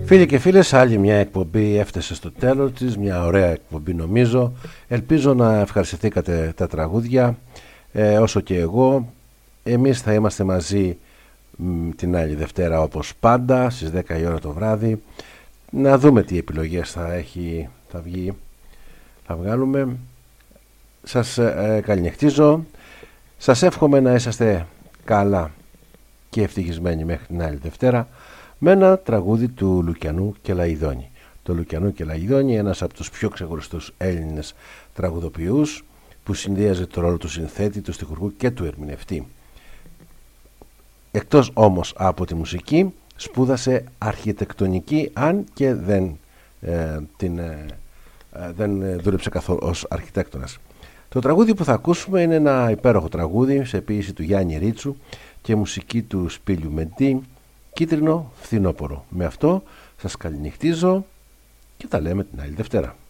Φίλοι και φίλες, άλλη μια εκπομπή έφτασε στο τέλος της, μια ωραία εκπομπή νομίζω. Ελπίζω να ευχαριστηθήκατε τα τραγούδια όσο και εγώ. Εμείς θα είμαστε μαζί την άλλη Δευτέρα όπως πάντα στις 10 η ώρα το βράδυ. Να δούμε τι επιλογές θα βγάλουμε. Σας καληνυχτίζω. Σας εύχομαι να είσαστε καλά και ευτυχισμένοι μέχρι την άλλη Δευτέρα με ένα τραγούδι του Λουκιανού Κελαϊδόνη. Το Λουκιανού Κελαϊδόνη, ένας από τους πιο ξεχωριστούς Έλληνες τραγουδοποιούς που συνδύαζε το ρόλο του συνθέτη, του στιχουργού και του ερμηνευτή. Εκτός όμως από τη μουσική, σπούδασε αρχιτεκτονική, αν και δεν δούλεψε καθόλου ως αρχιτέκτονας. Το τραγούδι που θα ακούσουμε είναι ένα υπέροχο τραγούδι σε ποίηση του Γιάννη Ρίτσου και μουσική του Σπύλιου Μεντή, Κίτρινο Φθινόπωρο. Με αυτό σας καληνυχτίζω και τα λέμε την άλλη Δευτέρα.